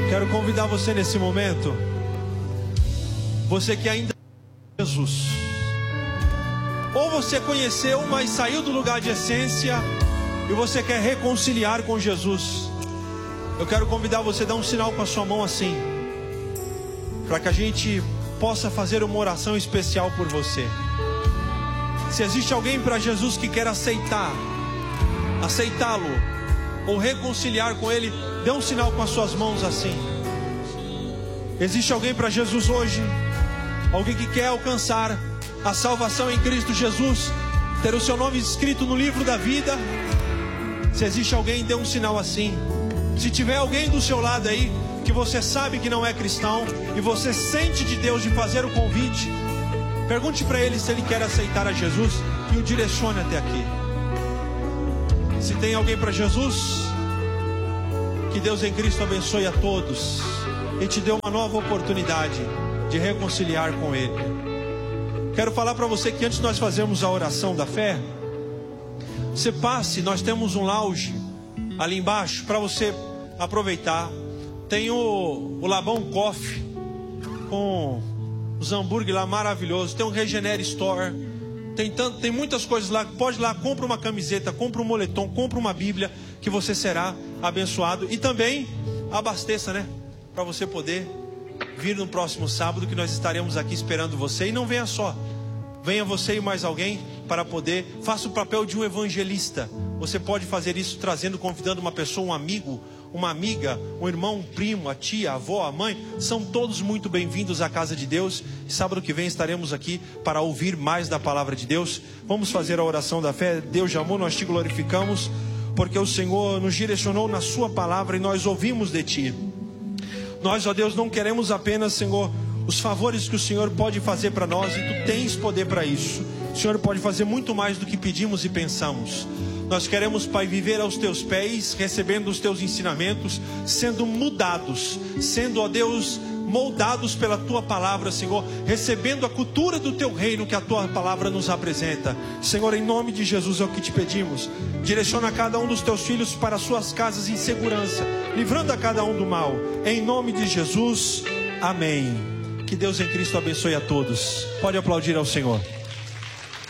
Quero convidar você nesse momento, você que ainda não conhece Jesus, ou você conheceu, mas saiu do lugar de essência e você quer reconciliar com Jesus. Eu quero convidar você a dar um sinal com a sua mão assim, para que a gente possa fazer uma oração especial por você. Se existe alguém para Jesus que quer aceitá-lo ou reconciliar com Ele, dê um sinal com as suas mãos assim. Existe alguém para Jesus hoje? Alguém que quer alcançar a salvação em Cristo Jesus, ter o seu nome escrito no livro da vida? Se existe alguém, dê um sinal assim. Se tiver alguém do seu lado aí, que você sabe que não é cristão, e você sente de Deus de fazer o convite, pergunte para ele se ele quer aceitar a Jesus e o direcione até aqui. Se tem alguém para Jesus, que Deus em Cristo abençoe a todos e te dê uma nova oportunidade de reconciliar com Ele. Quero falar para você que antes de nós fazermos a oração da fé, você passe, nós temos um lounge ali embaixo para você aproveitar. Tem o Labão Coffee com os hambúrguer lá maravilhosos. Tem um Regenere Store. Tem muitas coisas lá. Pode ir lá, compra uma camiseta, compra um moletom, compra uma Bíblia, que você será abençoado. E também abasteça, né? Para você poder vir no próximo sábado, que nós estaremos aqui esperando você. E não venha só, venha você e mais alguém para poder. Faça o papel de um evangelista. Você pode fazer isso trazendo, convidando uma pessoa, um amigo, uma amiga, um irmão, um primo, a tia, a avó, a mãe. São todos muito bem-vindos à casa de Deus. E sábado que vem estaremos aqui para ouvir mais da palavra de Deus. Vamos fazer a oração da fé. Deus de amor, nós te glorificamos, porque o Senhor nos direcionou na sua palavra e nós ouvimos de ti. Nós, ó Deus, não queremos apenas, Senhor, os favores que o Senhor pode fazer para nós, e tu tens poder para isso. O Senhor pode fazer muito mais do que pedimos e pensamos. Nós queremos, Pai, viver aos teus pés, recebendo os teus ensinamentos, sendo mudados, sendo, ó Deus, moldados pela tua palavra, Senhor, recebendo a cultura do teu reino que a tua palavra nos apresenta. Senhor, em nome de Jesus é o que te pedimos. Direciona cada um dos teus filhos para as suas casas em segurança, livrando a cada um do mal. Em nome de Jesus, amém. Que Deus em Cristo abençoe a todos. Pode aplaudir ao Senhor.